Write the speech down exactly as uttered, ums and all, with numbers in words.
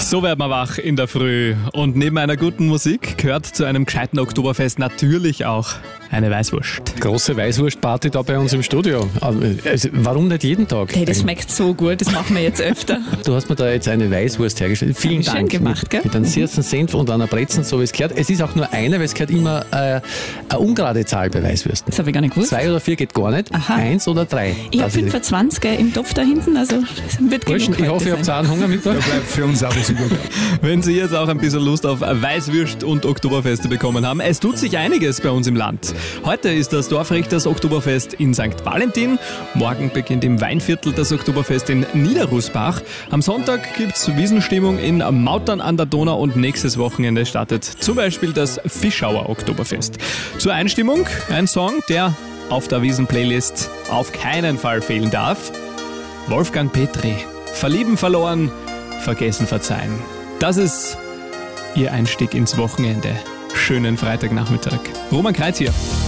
So werden wir wach in der Früh. Und neben einer guten Musik gehört zu einem gescheiten Oktoberfest natürlich auch eine Weißwurst. Große Weißwurstparty da bei uns im Studio. Also, warum nicht jeden Tag? Hey, das schmeckt so gut, das machen wir jetzt öfter. Du hast mir da jetzt eine Weißwurst hergestellt. Vielen Schön Dank. gemacht, mit, gell? mit einem Sirzen Senf und einer Brezen, so wie es gehört. Es ist auch nur eine, weil es gehört immer äh, eine ungerade Zahl bei Weißwürsten. Das habe ich gar nicht gewusst. Zwei oder vier geht gar nicht. Aha. Eins oder drei. Ich habe Das ist- fünfundzwanzig im Topf da hinten, also es wird Burschen, genug ich hoffe, ihr heute habt sein. auch einen Hunger mit. Da bleibt für uns auch was übrig. Wenn Sie jetzt auch ein bisschen Lust auf Weißwürst und Oktoberfeste bekommen haben, es tut sich einiges bei uns im Land. Heute ist das Dorfrichters Oktoberfest in Sankt Valentin. Morgen beginnt im Weinviertel das Oktoberfest in Niederrusbach. Am Sonntag gibt's Wiesenstimmung in Mautern an der Donau und nächstes Wochenende startet zum Beispiel das Fischauer Oktoberfest. Zur Einstimmung ein Song, der auf der Wiesen-Playlist auf keinen Fall fehlen darf. Wolfgang Petri, Verlieben verloren, vergessen verzeihen. Das ist Ihr Einstieg ins Wochenende. Schönen Freitagnachmittag. Roman Kreuz hier.